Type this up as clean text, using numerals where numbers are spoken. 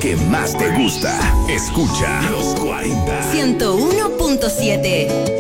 que más te gusta. Escucha los 40. 101.7